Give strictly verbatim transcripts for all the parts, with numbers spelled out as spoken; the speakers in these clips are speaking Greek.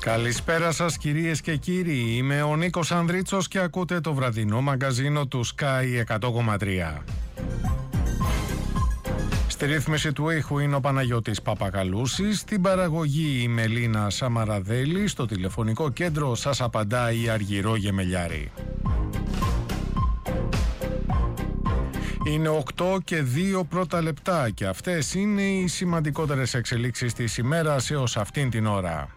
Καλησπέρα σας κυρίες και κύριοι, είμαι ο Νίκος Ανδρίτσος και ακούτε το βραδινό μαγκαζίνο του Sky εκατό κόμμα τρία. Στη ρύθμιση του ήχου είναι ο Παναγιώτης Παπακαλούσης, στην παραγωγή η Μελίνα Σαμαραδέλη, στο τηλεφωνικό κέντρο σας απαντάει η Αργυρό Γεμελιάρη. Είναι οκτώ και δύο πρώτα λεπτά και αυτές είναι οι σημαντικότερες εξελίξεις της ημέρας έως αυτήν την ώρα.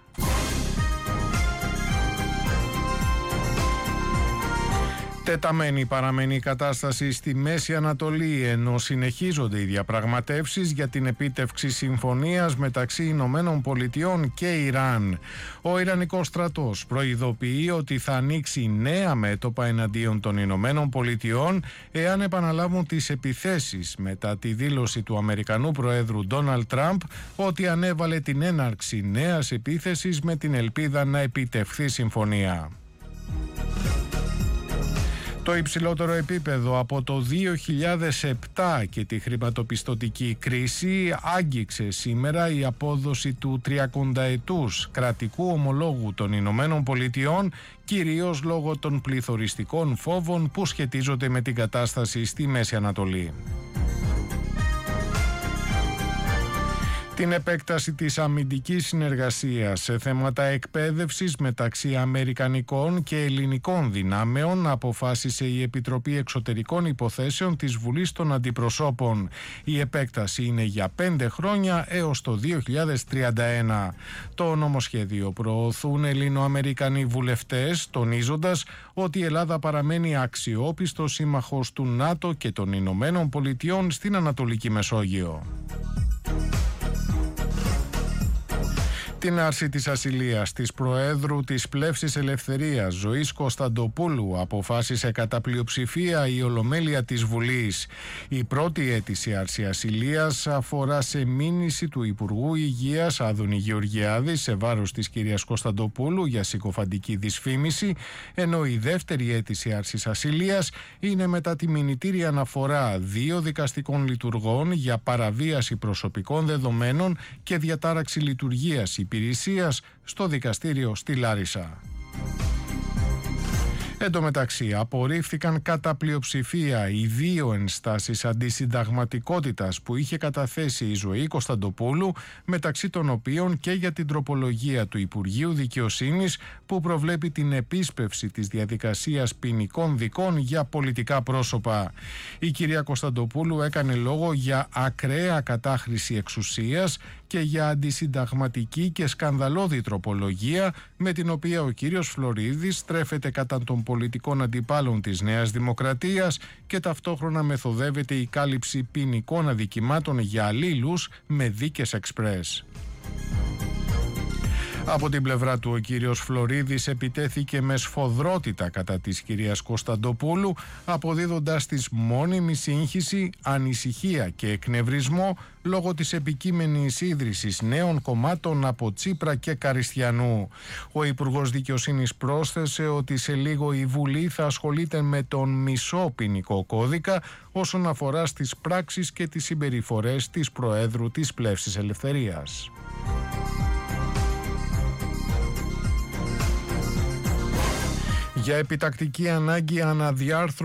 Τεταμένη παραμένει η κατάσταση στη Μέση Ανατολή, ενώ συνεχίζονται οι διαπραγματεύσεις για την επίτευξη συμφωνίας μεταξύ Ηνωμένων Πολιτειών και Ιράν. Ο Ιρανικός στρατός προειδοποιεί ότι θα ανοίξει νέα μέτωπα εναντίον των Ηνωμένων Πολιτειών εάν επαναλάβουν τις επιθέσεις μετά τη δήλωση του Αμερικανού Προέδρου Ντόναλντ Τραμπ ότι ανέβαλε την έναρξη νέας επίθεσης με την ελπίδα να επιτευχθεί συμφωνία. Το υψηλότερο επίπεδο από το δύο χιλιάδες επτά και τη χρηματοπιστωτική κρίση άγγιξε σήμερα η απόδοση του τριακονταετούς κρατικού ομολόγου των Ηνωμένων Πολιτειών, κυρίως λόγω των πληθωριστικών φόβων που σχετίζονται με την κατάσταση στη Μέση Ανατολή. Την επέκταση της αμυντικής συνεργασίας σε θέματα εκπαίδευσης μεταξύ αμερικανικών και ελληνικών δυνάμεων αποφάσισε η Επιτροπή Εξωτερικών Υποθέσεων της Βουλής των Αντιπροσώπων. Η επέκταση είναι για πέντε χρόνια έως το δύο χιλιάδες τριάντα ένα. Το νομοσχέδιο προωθούν Ελληνοαμερικανοί βουλευτές, τονίζοντας ότι η Ελλάδα παραμένει αξιόπιστος σύμμαχος του ΝΑΤΟ και των Ηνωμένων Πολιτειών στην Ανατολική Μεσόγειο. Την άρση της ασυλίας της Προέδρου της Πλεύσης Ελευθερίας Ζωής Κωνσταντοπούλου αποφάσισε κατά πλειοψηφία η Ολομέλεια της Βουλής. Η πρώτη αίτηση άρση ασυλίας αφορά σε μήνυση του Υπουργού Υγείας Άδωνη Γεωργιάδη σε βάρος της κυρίας Κωνσταντοπούλου για συκοφαντική δυσφήμιση, ενώ η δεύτερη αίτηση άρσης ασυλίας είναι μετά τη μηνυτήρια αναφορά δύο δικαστικών λειτουργών για παραβίαση προσωπικών δεδομένων και διατάραξη λειτουργίας υπηρεσίας στο δικαστήριο στη Λάρισα. Εν τω μεταξύ, απορρίφθηκαν κατά πλειοψηφία οι δύο ενστάσεις αντισυνταγματικότητας που είχε καταθέσει η Ζωή Κωνσταντοπούλου, μεταξύ των οποίων και για την τροπολογία του Υπουργείου Δικαιοσύνης που προβλέπει την επίσπευση της διαδικασίας ποινικών δικών για πολιτικά πρόσωπα. Η κυρία Κωνσταντοπούλου έκανε λόγο για ακραία κατάχρηση εξουσίας και για αντισυνταγματική και σκανδαλώδη τροπολογία με την οποία ο κύριος Φλωρίδης στρέφεται κατά των πολιτικών αντιπάλων της Νέας Δημοκρατίας και ταυτόχρονα μεθοδεύεται η κάλυψη ποινικών αδικημάτων για αλλήλους με δίκες εξπρές. Από την πλευρά του ο κύριος Φλωρίδης επιτέθηκε με σφοδρότητα κατά της κυρίας Κωνσταντοπούλου, αποδίδοντας της μόνιμη σύγχυση, ανησυχία και εκνευρισμό λόγω της επικείμενης ίδρυσης νέων κομμάτων από Τσίπρα και Καριστιανού. Ο Υπουργός Δικαιοσύνης πρόσθεσε ότι σε λίγο η Βουλή θα ασχολείται με τον μισό ποινικό κώδικα όσον αφορά στις πράξεις και τις συμπεριφορές της Προέδρου της Πλεύσης Ελευθερίας. Για επιτακτική ανάγκη αναδιάρθρωσης